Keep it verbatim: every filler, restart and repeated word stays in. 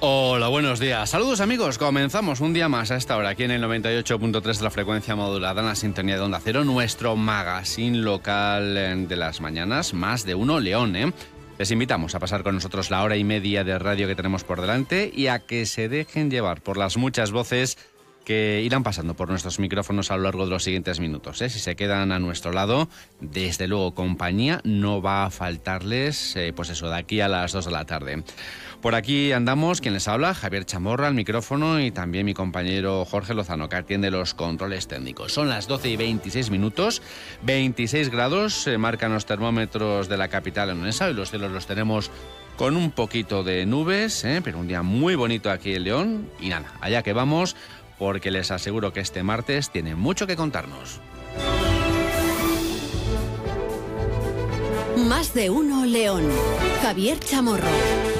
Hola, buenos días. Saludos amigos, comenzamos un día más a esta hora aquí en el noventa y ocho punto tres de la frecuencia modulada en la sintonía de Onda Cero, nuestro magazine local de las mañanas, Más de Uno León, ¿eh? Les invitamos a pasar con nosotros la hora y media de radio que tenemos por delante y a que se dejen llevar por las muchas voces que irán pasando por nuestros micrófonos a lo largo de los siguientes minutos, ¿eh? Si se quedan a nuestro lado, desde luego compañía no va a faltarles, eh, pues eso, de aquí a las dos de la tarde. Por aquí andamos, quien les habla, Javier Chamorra al micrófono y también mi compañero Jorge Lozano, que atiende los controles técnicos. Son las doce y veintiséis minutos, veintiséis grados, eh, marcan los termómetros de la capital leonesa y los cielos los tenemos con un poquito de nubes, ¿eh? Pero un día muy bonito aquí en León. Y nada, allá que vamos, porque les aseguro que este martes tiene mucho que contarnos. Más de Uno León. Javier Chamorro.